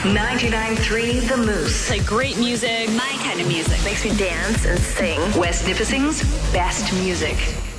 99.3 The Moose. Like great music. My kind of music. Makes me dance and sing. West Nipissing's best music.